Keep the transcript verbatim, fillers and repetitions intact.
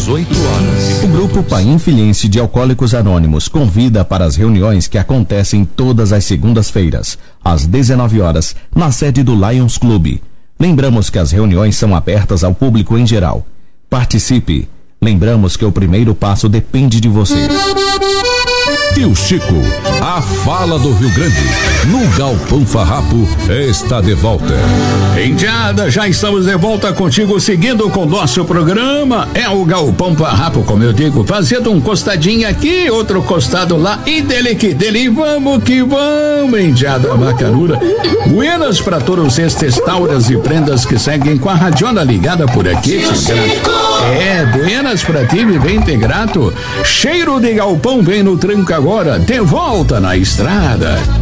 dezoito horas. O Grupo Paim Filhense de Alcoólicos Anônimos convida para as reuniões que acontecem todas as segundas-feiras, às dezenove horas, na sede do Lions Club. Lembramos que as reuniões são abertas ao público em geral. Participe. Lembramos que o primeiro passo depende de você. Tio Chico, a fala do Rio Grande, no Galpão Farrapo, está de volta. Indiada, já estamos de volta contigo, seguindo com o nosso programa. É o Galpão Farrapo, como eu digo, fazendo um costadinho aqui, outro costado lá, e dele que dele, vamos que vamos, Indiada Macarura. Buenas para todos estes tauras e prendas que seguem com a radiona ligada por aqui. É, buenas pra ti, me vem te grato. Cheiro de galpão vem no tranco agora, de volta na estrada.